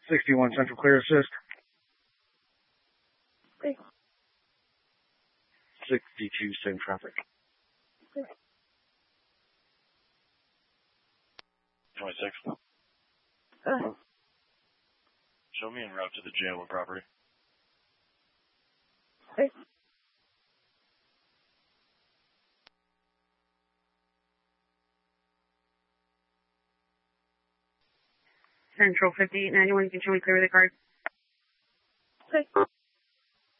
61 Central Clear Assist. Okay. 62 same traffic. Okay. 26. Show me en route to the jail and property. Okay. Central 5891, you can show me clear of the card. Okay.